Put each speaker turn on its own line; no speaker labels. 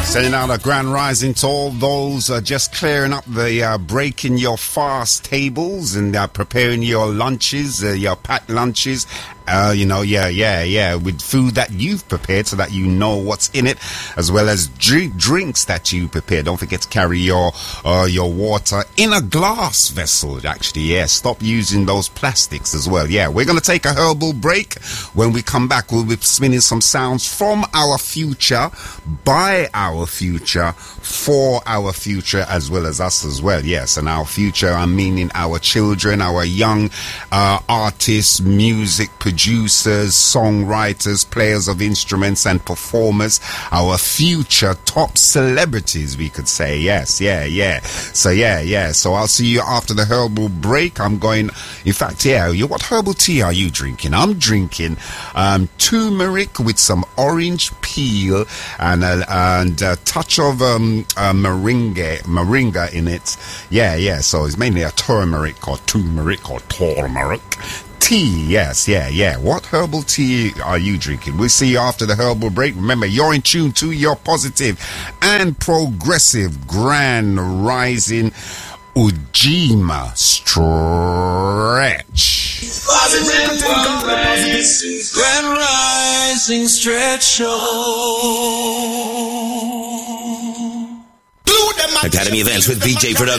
Sending out a grand rising to all those just clearing up the breaking your fast tables and preparing your lunches, your packed lunches. With food that you've prepared so that you know what's in it, as well as drinks that you prepare. Don't forget to carry your water in a glass vessel, actually. Yeah, stop using those plastics as well. Yeah, we're going to take a herbal break. When we come back, we'll be spinning some sounds from our future, by our future, for our future, as well as us as well. Yes, and our future, I'm meaning our children, our young artists, music producers, songwriters, players of instruments and performers, our future top celebrities, we could say. Yes, so I'll see you after the herbal break. I'm going, in fact, what herbal tea are you drinking? I'm drinking turmeric with some orange peel and a touch of moringa in it. So it's mainly a turmeric or turmeric tea. Yes. What herbal tea are you drinking? We'll see you after the herbal break. Remember, you're in tune to your positive and progressive grand rising Ujima Stretch.
Grand rising stretch show.
Academy Events with VJ Production.